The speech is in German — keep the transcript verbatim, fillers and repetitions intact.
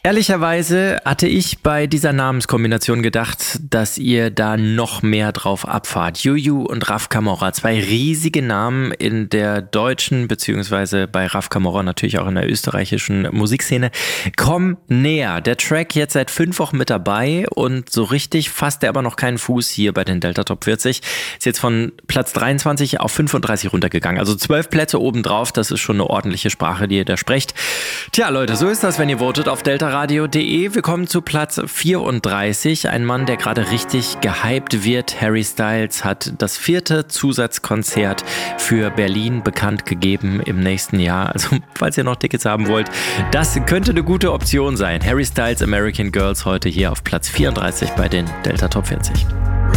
Ehrlicherweise hatte ich bei dieser Namenskombination gedacht, dass ihr da noch mehr drauf abfahrt. Juju und Raf Camora, zwei riesige Namen in der deutschen, beziehungsweise bei Raf Camora natürlich auch in der österreichischen Musikszene. Komm näher. Der Track jetzt seit fünf Wochen mit dabei und so richtig fasst er aber noch keinen Fuß hier bei den Delta Top vierzig. Ist jetzt von Platz dreiundzwanzig auf fünfunddreißig runtergegangen. Also zwölf Plätze obendrauf, das ist schon eine ordentliche Sprache, die ihr da sprecht. Tja Leute, so ist das, wenn ihr votet auf delta radio punkt de. Wir kommen zu Platz vierunddreißig. Ein Mann, der gerade richtig gehypt wird. Harry Styles hat das vierte Zusatzkonzert für Berlin bekannt gegeben im nächsten Jahr. Also falls ihr noch Tickets haben wollt, das könnte eine gute Option sein. Harry Styles American Girls heute hier auf Platz vierunddreißig bei den Delta Top vierzig.